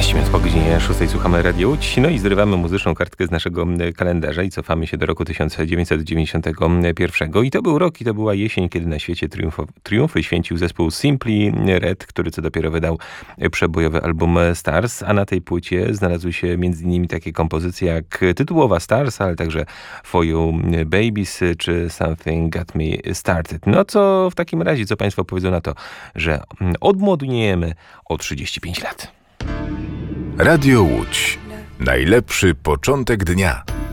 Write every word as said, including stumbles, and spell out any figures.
piętnaście minut po godzinie szóstej słuchamy Radio Łódź, no i zrywamy muzyczną kartkę z naszego kalendarza i cofamy się do roku tysiąc dziewięćset dziewięćdziesiątego pierwszego. I to był rok, i to była jesień, kiedy na świecie triumfo, triumfy święcił zespół Simply Red, który co dopiero wydał przebojowy album Stars, a na tej płycie znalazły się między innymi takie kompozycje jak tytułowa Stars, ale także For You Babies czy Something Got Me Started. No co w takim razie, co Państwo powiedzą na to, że odmłodniejemy o trzydzieści pięć lat. Radio Łódź. Najlepszy początek dnia.